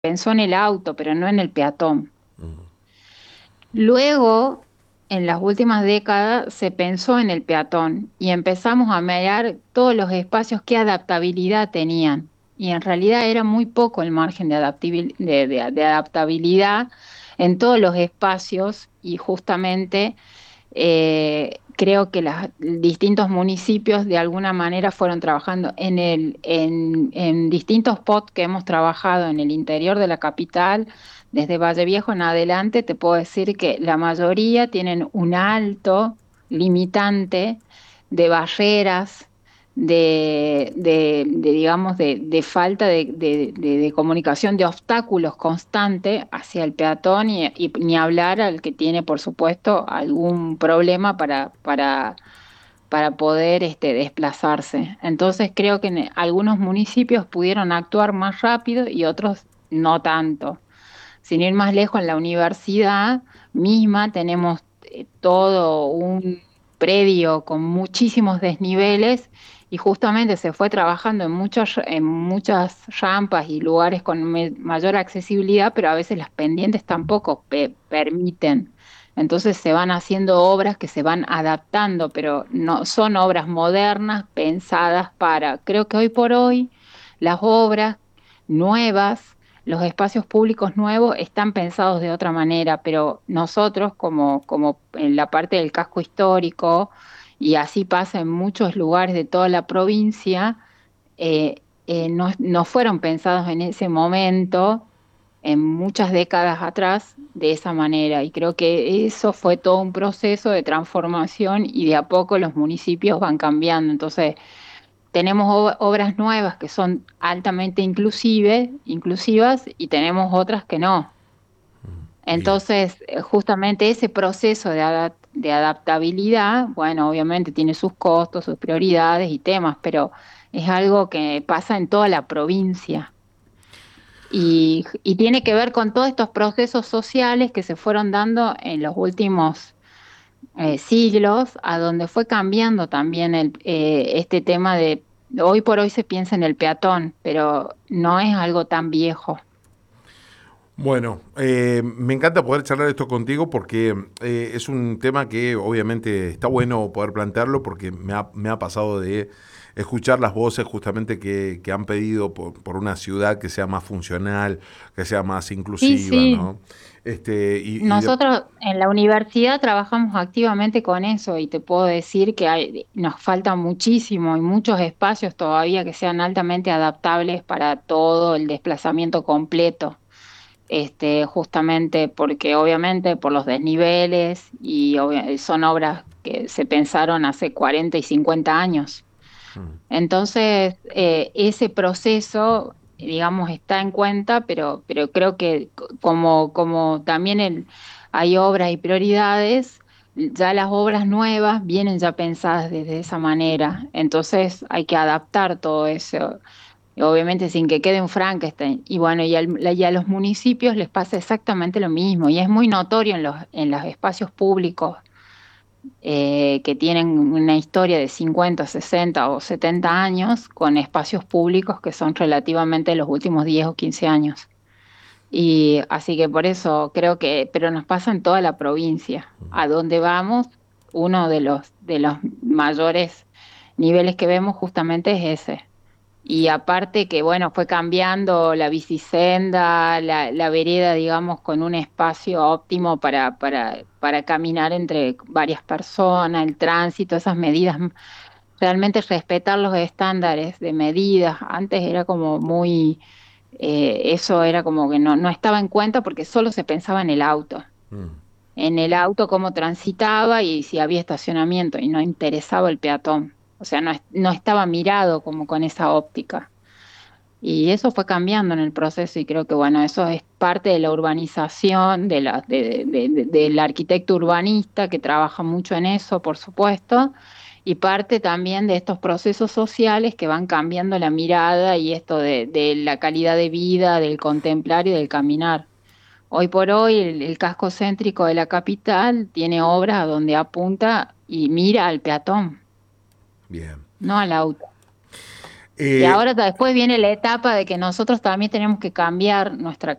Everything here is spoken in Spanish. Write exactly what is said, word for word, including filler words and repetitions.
pensó en el auto, pero no en el peatón. Mm. Luego, en las últimas décadas, se pensó en el peatón y empezamos a mirar todos los espacios qué adaptabilidad tenían. Y en realidad era muy poco el margen de adaptabil- de de- de adaptabilidad en todos los espacios y justamente eh, creo que los distintos municipios de alguna manera fueron trabajando en el, en, en distintos P O T que hemos trabajado en el interior de la capital, desde Valle Viejo en adelante, te puedo decir que la mayoría tienen un alto limitante de barreras, de, de, de, digamos, de, de falta de, de, de- de comunicación, de obstáculos constante hacia el peatón y, y ni hablar al que tiene, por supuesto, algún problema para, para, para poder este, desplazarse. Entonces creo que en algunos municipios pudieron actuar más rápido y otros no tanto. Sin ir más lejos, en la universidad misma tenemos eh, todo un predio con muchísimos desniveles y justamente se fue trabajando en muchas, en muchas rampas y lugares con me- mayor accesibilidad, pero a veces las pendientes tampoco pe- permiten. Entonces se van haciendo obras que se van adaptando, pero no son obras modernas pensadas para, creo que hoy por hoy las obras nuevas, los espacios públicos nuevos están pensados de otra manera, pero nosotros como, como en la parte del casco histórico, y así pasa en muchos lugares de toda la provincia, eh, eh, no, no fueron pensados en ese momento, en muchas décadas atrás, de esa manera. Y creo que eso fue todo un proceso de transformación y de a poco los municipios van cambiando. Entonces, tenemos ob- obras nuevas que son altamente inclusive, inclusivas y tenemos otras que no. Bien. Entonces, eh, justamente ese proceso de, adap- de adaptabilidad, bueno, obviamente tiene sus costos, sus prioridades y temas, pero es algo que pasa en toda la provincia y, y tiene que ver con todos estos procesos sociales que se fueron dando en los últimos eh, siglos, a donde fue cambiando también el, eh, este tema de, hoy por hoy se piensa en el peatón, pero no es algo tan viejo. Bueno, eh, me encanta poder charlar esto contigo porque eh, es un tema que obviamente está bueno poder plantearlo porque me ha, me ha pasado de escuchar las voces justamente que, que han pedido por, por una ciudad que sea más funcional, que sea más Sí, inclusiva, sí. ¿no? Este, y, y de- Nosotros en la universidad trabajamos activamente con eso y te puedo decir que hay, nos falta muchísimo y muchos espacios todavía que sean altamente adaptables para todo el desplazamiento completo. Este, justamente porque obviamente por los desniveles y obvia- son obras que se pensaron hace cuarenta y cincuenta años. Entonces, eh, ese proceso, digamos, está en cuenta, pero, pero creo que c- como, como también el- hay obras y prioridades, ya las obras nuevas vienen ya pensadas desde esa manera. Entonces hay que adaptar todo eso obviamente sin que quede un Frankenstein. Y bueno, y, al- y a los municipios les pasa exactamente lo mismo, y es muy notorio en los, en los espacios públicos eh, que tienen una historia de cincuenta sesenta o setenta años, con espacios públicos que son relativamente los últimos diez o quince años. Y así que por eso creo que, pero nos pasa en toda la provincia. A donde vamos, uno de los, de los mayores niveles que vemos justamente es ese. Y aparte que, bueno, fue cambiando la bicisenda, la, la vereda, digamos, con un espacio óptimo para, para, para caminar entre varias personas, el tránsito, esas medidas, realmente respetar los estándares de medidas. Antes era como muy, eh, eso era como que no, no estaba en cuenta porque solo se pensaba en el auto, en el auto cómo transitaba y si había estacionamiento y no interesaba el peatón. O sea, no, es- no estaba mirado como con esa óptica. Y eso fue cambiando en el proceso y creo que, bueno, eso es parte de la urbanización, de la, de, de- de- del arquitecto urbanista que trabaja mucho en eso, por supuesto, y parte también de estos procesos sociales que van cambiando la mirada y esto de, de la calidad de vida, del contemplar y del caminar. Hoy por hoy el, el casco céntrico de la capital tiene obras donde apunta y mira al peatón, bien. no al auto. Y Eh, ahora ta- después viene la etapa de que nosotros también tenemos que cambiar nuestra